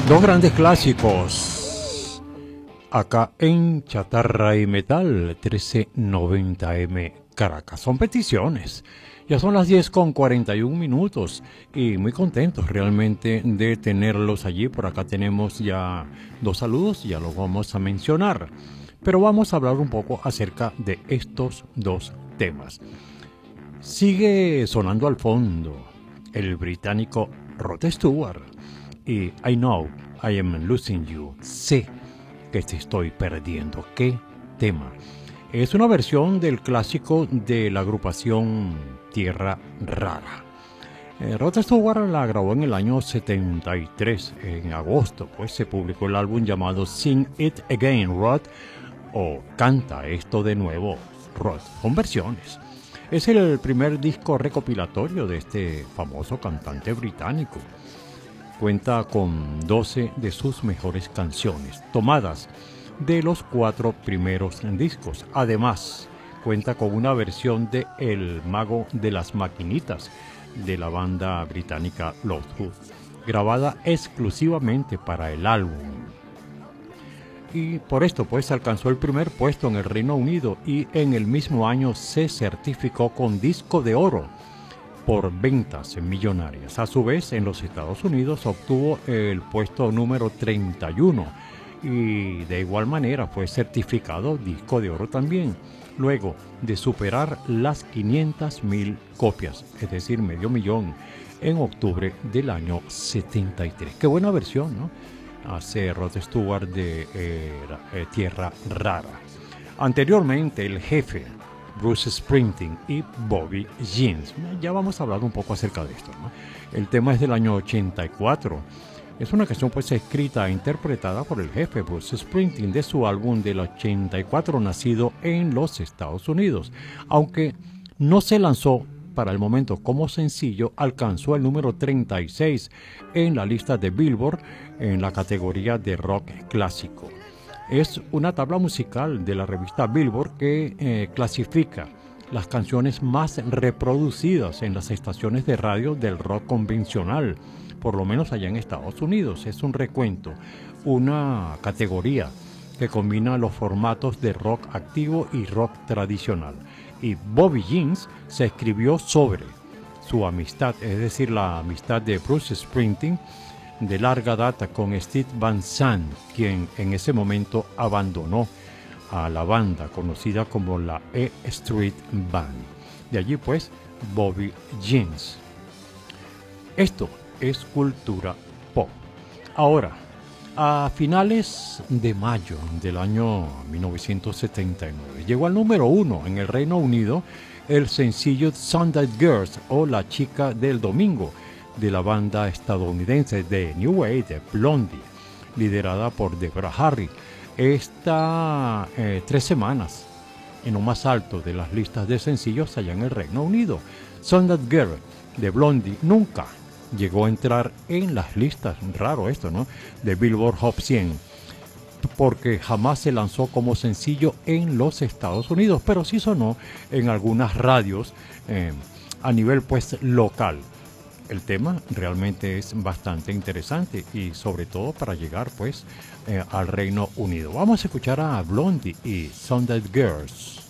Dos grandes clásicos acá en Chatarra y Metal 1390M Caracas. Son peticiones. Ya son las 10:41 y muy contentos realmente de tenerlos allí. Por acá tenemos ya dos saludos, ya los vamos a mencionar. Pero vamos a hablar un poco acerca de estos dos temas. Sigue sonando al fondo el británico Rod Stewart y I Know I Am Losing You. Sé que te estoy perdiendo. ¿Qué tema? Es una versión del clásico de la agrupación Tierra Rara. Rod Stewart la grabó en el año 73. En agosto pues se publicó el álbum llamado Sing It Again, Rod, o Canta Esto de Nuevo, Rod, con versiones. Es el primer disco recopilatorio de este famoso cantante británico. Cuenta con 12 de sus mejores canciones, tomadas de los 4 primeros discos. Además, cuenta con una versión de El Mago de las Maquinitas, de la banda británica Loudwood, grabada exclusivamente para el álbum. Y por esto pues alcanzó el primer puesto en el Reino Unido y en el mismo año se certificó con disco de oro por ventas millonarias. A su vez, en los Estados Unidos obtuvo el puesto número 31 y de igual manera fue certificado disco de oro también, luego de superar las 500.000 copias, es decir, medio millón, en octubre del año 73. Qué buena versión, ¿no? Hace Rod Stewart de Tierra Rara. Anteriormente, el jefe Bruce Springsteen y Bobby Jeans. Ya vamos a hablar un poco acerca de esto, ¿no? El tema es del año 84. Es una canción pues escrita e interpretada por el jefe Bruce Springsteen de su álbum del 84, nacido en los Estados Unidos. Aunque no se lanzó para el momento como sencillo, alcanzó el número 36 en la lista de Billboard en la categoría de rock clásico. Es una tabla musical de la revista Billboard que clasifica las canciones más reproducidas en las estaciones de radio del rock convencional, por lo menos allá en Estados Unidos. Es un recuento, una categoría que combina los formatos de rock activo y rock tradicional. Y Bobby Jeans se escribió sobre su amistad, es decir, la amistad de Bruce Springsteen de larga data con Steve Van Sant, quien en ese momento abandonó a la banda conocida como la E Street Band. De allí pues Bobby Jeans. Esto es cultura pop. Ahora, a finales de mayo del año 1979 llegó al número 1 en el Reino Unido el sencillo Sunday Girls, o La Chica del Domingo, de la banda estadounidense de New Wave de Blondie, liderada por Deborah Harry. Está 3 semanas en lo más alto de las listas de sencillos allá en el Reino Unido. Sunday Girl de Blondie nunca llegó a entrar en las listas, raro esto, ¿no?, de Billboard Hot 100, porque jamás se lanzó como sencillo en los Estados Unidos, pero sí sonó en algunas radios a nivel pues local. El tema realmente es bastante interesante y sobre todo para llegar pues al Reino Unido. Vamos a escuchar a Blondie y Sunday Girls.